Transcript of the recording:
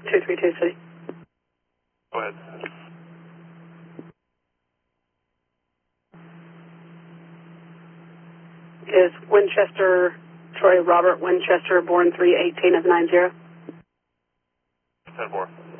232 City. Go ahead. Is Winchester, Troy Robert Winchester, born 3/18 of 90? 10-4.